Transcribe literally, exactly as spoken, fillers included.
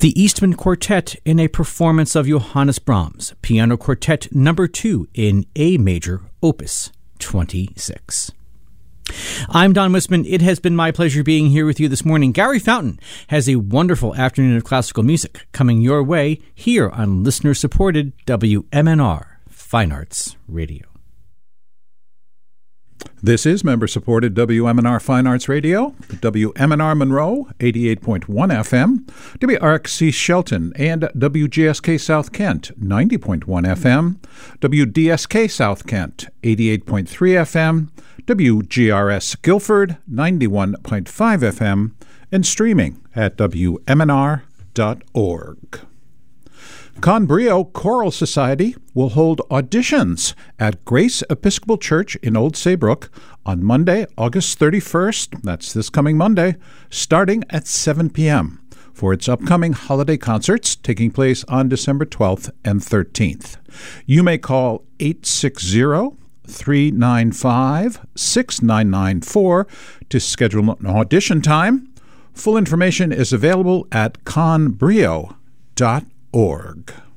The Eastman Quartet in a performance of Johannes Brahms, Piano Quartet number two in A major, opus twenty-six. I'm Don Wisman. It has been my pleasure being here with you this morning. Gary Fountain has a wonderful afternoon of classical music coming your way here on listener-supported W M N R Fine Arts Radio. This is member-supported W M N R Fine Arts Radio, W M N R Monroe, eighty-eight point one F M, W R X C Shelton, and W G S K South Kent, ninety point one F M, W D S K South Kent, eighty-eight point three F M, W G R S Guilford, ninety-one point five F M, and streaming at W M N R dot org. Conbrio Choral Society will hold auditions at Grace Episcopal Church in Old Saybrook on Monday, August thirty-first, that's this coming Monday, starting at seven p.m. for its upcoming holiday concerts taking place on December twelfth and thirteenth. You may call eight six zero, three nine five, six nine nine four to schedule an audition time. Full information is available at conbrio dot org.